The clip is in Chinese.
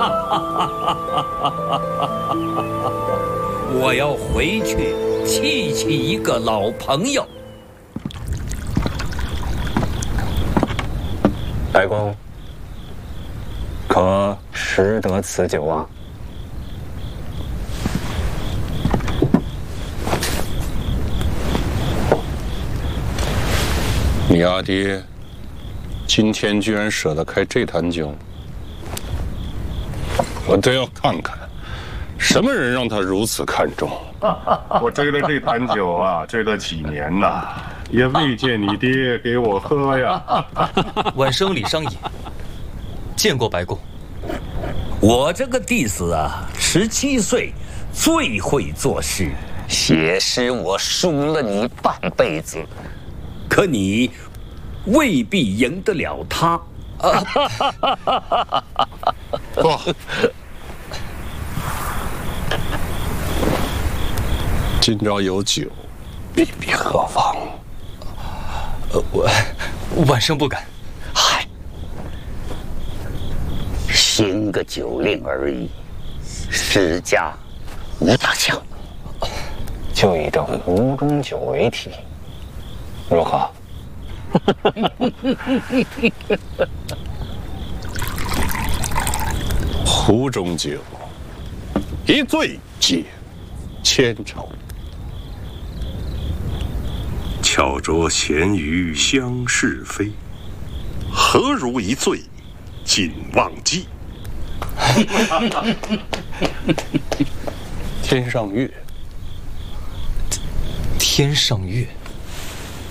我要回去气一个老朋友。 白公，可识得此酒啊？ 你阿爹今天居然舍得开这坛酒，我都要看看什么人让他如此看重。 我追了这坛酒啊，追了几年呐，也未见你爹给我喝呀。 晚生李商隐见过白公。 我这个弟子啊，17岁最会作诗，写诗我输了你半辈子，可你未必赢得了他。 不，今朝有酒，必何妨？ 晚生不敢。 嗨，行个酒令而已，史家无大项。 就以这壶中酒为题，如何？ 壶中酒，一醉解千愁。 巧酌咸鱼相是非，何如一醉尽忘机？ 天上月， 天上月。